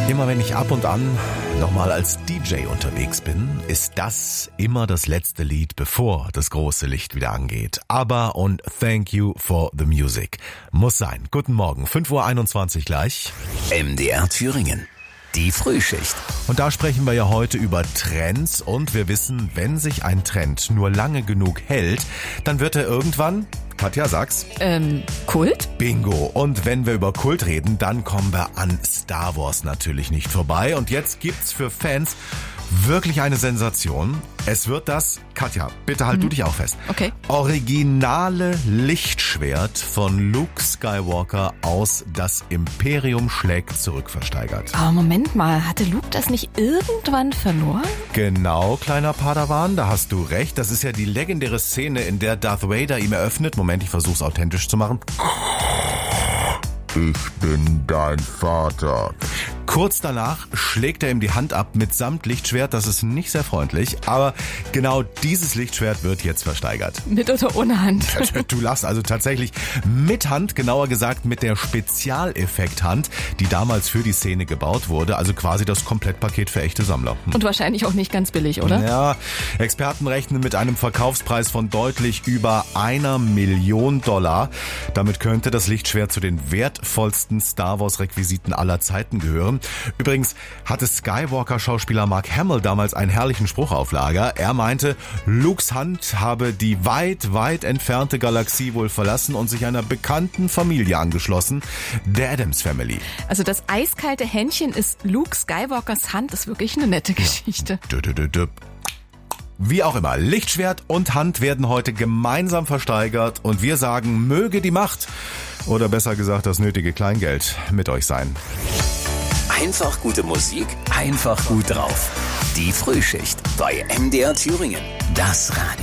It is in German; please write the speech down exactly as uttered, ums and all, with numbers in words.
Immer wenn ich ab und an nochmal als D J unterwegs bin, ist das immer das letzte Lied, bevor das große Licht wieder angeht. ABBA und Thank You for the Music. Muss sein. Guten Morgen, fünf Uhr einundzwanzig gleich. M D R Thüringen. Die Frühschicht. Und da sprechen wir ja heute über Trends und wir wissen, wenn sich ein Trend nur lange genug hält, dann wird er irgendwann, Katja, sag's. Ähm, Kult? Bingo. Und wenn wir über Kult reden, dann kommen wir an Star Wars natürlich nicht vorbei. Und jetzt gibt's für Fans wirklich eine Sensation. Es wird das, Katja, bitte halt mhm. du dich auch fest. Okay. Originale Lichtschwert von Luke Skywalker aus Das Imperium schlägt zurück versteigert. Aber Moment mal, hatte Luke das nicht irgendwann verloren? Genau, kleiner Padawan, da hast du recht. Das ist ja die legendäre Szene, in der Darth Vader ihm eröffnet. Moment, ich versuch's authentisch zu machen. Ich bin dein Vater. Kurz danach schlägt er ihm die Hand ab mitsamt Lichtschwert. Das ist nicht sehr freundlich, aber genau dieses Lichtschwert wird jetzt versteigert. Mit oder ohne Hand? Du lachst, also tatsächlich mit Hand, genauer gesagt mit der Spezialeffekt-Hand, die damals für die Szene gebaut wurde. Also quasi das Komplettpaket für echte Sammler. Und wahrscheinlich auch nicht ganz billig, oder? Ja, Experten rechnen mit einem Verkaufspreis von deutlich über einer Million Dollar. Damit könnte das Lichtschwert zu den wertvollsten Star Wars-Requisiten aller Zeiten gehören. Übrigens hatte Skywalker-Schauspieler Mark Hamill damals einen herrlichen Spruch auf Lager. Er meinte, Lukes Hand habe die weit, weit entfernte Galaxie wohl verlassen und sich einer bekannten Familie angeschlossen, der Addams Family. Also das eiskalte Händchen ist Luke Skywalkers Hand, ist wirklich eine nette Geschichte. Ja. Dö, dö, dö. Wie auch immer, Lichtschwert und Hand werden heute gemeinsam versteigert und wir sagen, möge die Macht oder besser gesagt das nötige Kleingeld mit euch sein. Einfach gute Musik, einfach gut drauf. Die Frühschicht bei M D R Thüringen. Das Radio.